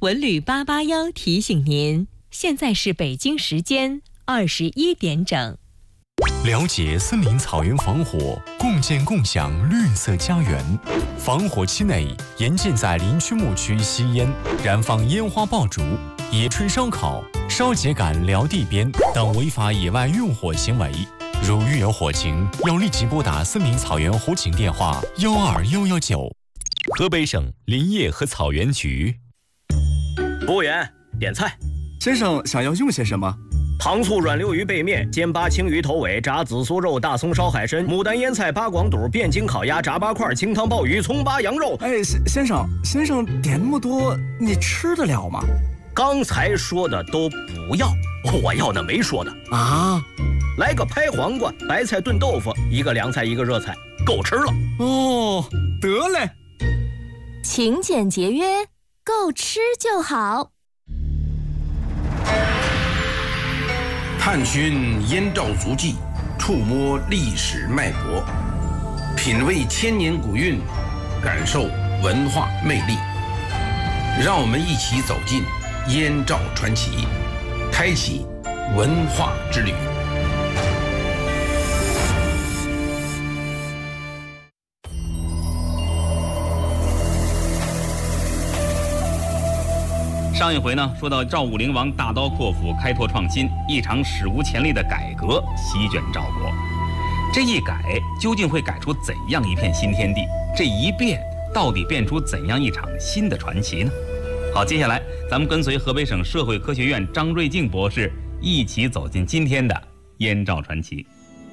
文旅881提醒您，现在是北京时间21点整。 了解森林草原防火，共建共享绿色家园。防火期内，严禁在林区牧区吸烟、燃放烟花爆竹、野炊烧烤、烧秸秆撩地边等违法野外用火行为。如遇有火情，要立即拨打森林草原火警电话12119。河北省林业和草原局。 服务员，点菜。 先生想要用些什么？ 糖醋软溜鱼背面、煎八青鱼头尾、炸紫苏肉、大葱烧海参、牡丹腌菜、八广肚、汴京烤鸭、炸八块、清汤鲍鱼、葱八羊肉。 哎，先生点那么多，你吃得了吗？ 刚才说的都不要，我要的没说的啊。 来个拍黄瓜、白菜炖豆腐，一个凉菜一个热菜，够吃了。 哦，得嘞。 勤俭节约，够吃就好。 探寻燕赵足迹，触摸历史脉搏，品味千年古韵，感受文化魅力。让我们一起走进燕赵传奇，开启文化之旅。 上一回呢，说到赵武灵王大刀阔斧，开拓创新，一场史无前例的改革席卷赵国。这一改究竟会改出怎样一片新天地？这一变到底变出怎样一场新的传奇呢？好，接下来咱们跟随河北省社会科学院张瑞静博士一起走进今天的燕赵传奇。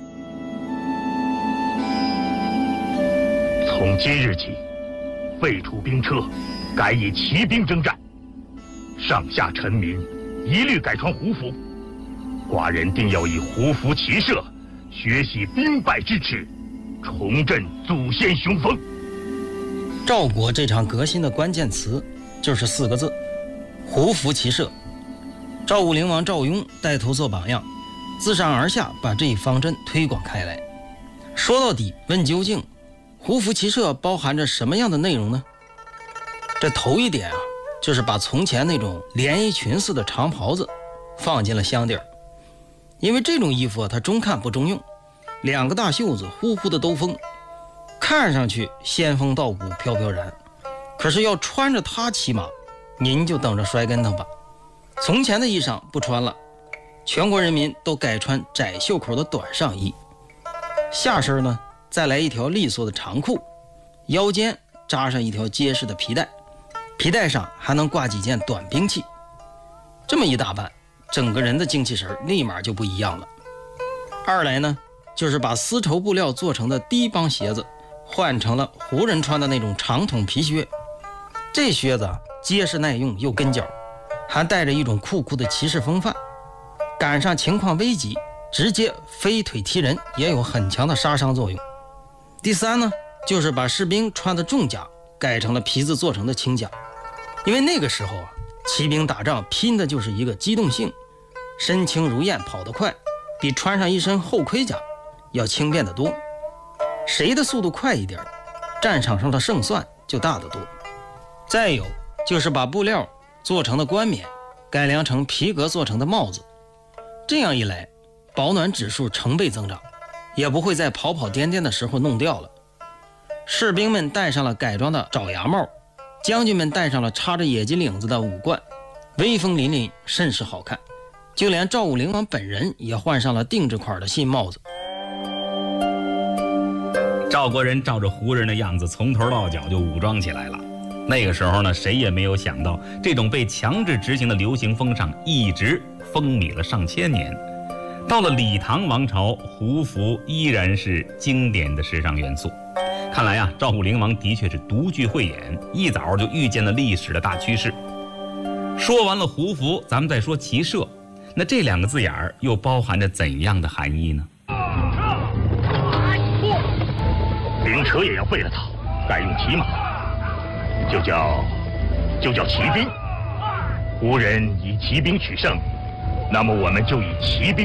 从今日起，废除兵车，改以骑兵征战。上下臣民一律改穿胡服，寡人定要以胡服骑射，学习兵败之耻，重振祖先雄风。 赵国这场革新的关键词就是4个字：胡服骑射。赵武灵王赵雍带头做榜样，自上而下把这一方针推广开来。说到底，问究竟，胡服骑射包含着什么样的内容呢？这头一点啊，就是把从前那种连衣裙似的长袍子放进了箱底儿。因为这种衣服它中看不中用，2个大袖子，呼呼的兜风，看上去仙风道骨飘飘然，可是要穿着它骑马，您就等着摔跟头吧。从前的衣裳不穿了，全国人民都改穿窄袖口的短上衣，下身呢再来一条利索的长裤，腰间扎上一条结实的皮带，皮带上还能挂几件短兵器。这么一打扮，整个人的精气神立马就不一样了。二来呢，就是把丝绸布料做成的低帮鞋子换成了胡人穿的那种长筒皮靴。这靴子结实耐用又跟脚，还带着一种酷酷的骑士风范，赶上情况危急，直接飞腿踢人，也有很强的杀伤作用。第三呢，就是把士兵穿的重甲改成了皮子做成的轻甲。因为那个时候啊，骑兵打仗拼的就是一个机动性，身轻如燕，跑得快，比穿上一身厚盔甲要轻便得多。谁的速度快一点，战场上的胜算就大得多。再有就是把布料做成的冠冕改良成皮革做成的帽子，这样一来，保暖指数成倍增长，也不会在跑跑颠颠的时候弄掉了。士兵们戴上了改装的爪牙帽，将军们戴上了插着野鸡领子的武冠，威风凛凛，甚是好看。就连赵武灵王本人也换上了定制款的新帽子。 赵国人照着胡人的样子，从头到脚就武装起来了。那个时候呢，谁也没有想到，这种被强制执行的流行风尚一直风靡了上千年。到了李唐王朝，胡服依然是经典的时尚元素。看来啊，赵武灵王的确是独具慧眼，一早就预见了历史的大趋势。说完了胡服，咱们再说骑射。那这2个字眼儿又包含着怎样的含义呢？ 兵车也要废了它，改用骑马，就叫骑兵。胡人以骑兵取胜，那么我们就以骑兵